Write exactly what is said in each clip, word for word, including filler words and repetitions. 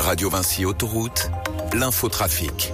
Radio Vinci Autoroute, l'infotrafic.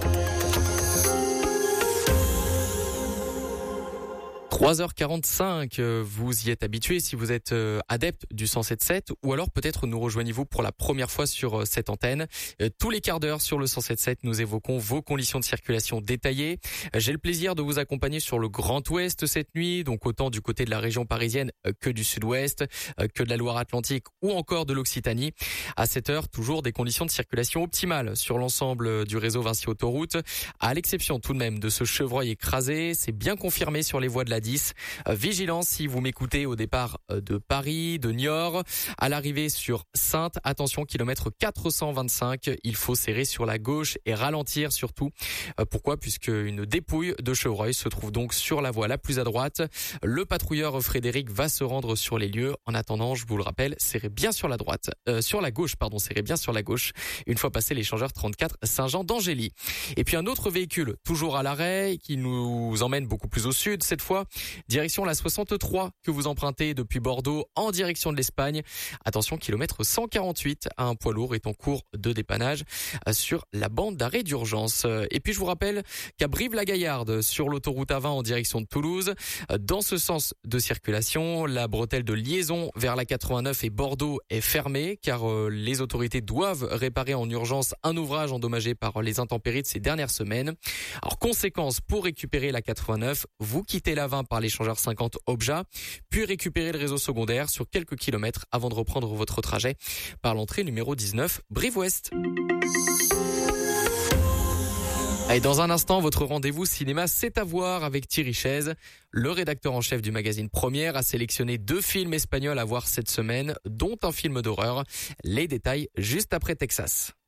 trois heures quarante-cinq, vous y êtes habitué si vous êtes adepte du cent sept sept ou alors peut-être nous rejoignez-vous pour la première fois sur cette antenne. Tous les quarts d'heure sur le cent sept sept, nous évoquons vos conditions de circulation détaillées. J'ai le plaisir de vous accompagner sur le Grand Ouest cette nuit, donc autant du côté de la région parisienne que du Sud-Ouest, que de la Loire-Atlantique ou encore de l'Occitanie. À cette heure, toujours des conditions de circulation optimales sur l'ensemble du réseau Vinci Autoroute, à l'exception tout de même de ce chevreuil écrasé. C'est bien confirmé sur les voies de la dix. Vigilance si vous m'écoutez au départ de Paris, de Niort, à l'arrivée sur Saintes. Attention, kilomètre quatre cent vingt-cinq, il faut serrer sur la gauche et ralentir surtout. Pourquoi ? Puisque une dépouille de chevreuil se trouve donc sur la voie la plus à droite. Le patrouilleur Frédéric va se rendre sur les lieux. En attendant, je vous le rappelle, serrez bien sur la droite, euh, sur la gauche, pardon, serrez bien sur la gauche. Une fois passé l'échangeur trente-quatre Saint-Jean d'Angély. Et puis un autre véhicule toujours à l'arrêt qui nous emmène beaucoup plus au sud cette fois. Direction la soixante-trois que vous empruntez depuis Bordeaux en direction de l'Espagne. Attention, kilomètre cent quarante-huit, un poids lourd est en cours de dépannage sur la bande d'arrêt d'urgence. Et puis je vous rappelle qu'à Brive-la-Gaillarde, sur l'autoroute A vingt en direction de Toulouse, dans ce sens de circulation, la bretelle de liaison vers la quatre-vingt-neuf et Bordeaux est fermée car les autorités doivent réparer en urgence un ouvrage endommagé par les intempéries de ces dernières semaines. Alors conséquence, pour récupérer la quatre-vingt-neuf, vous quittez la vingt par l'échangeur cinquante Obja, puis récupérer le réseau secondaire sur quelques kilomètres avant de reprendre votre trajet par l'entrée numéro dix-neuf, Brive-Ouest. Et dans un instant, votre rendez-vous cinéma, c'est à voir avec Thierry Chaise. Le rédacteur en chef du magazine Première a sélectionné deux films espagnols à voir cette semaine, dont un film d'horreur. Les détails juste après Texas.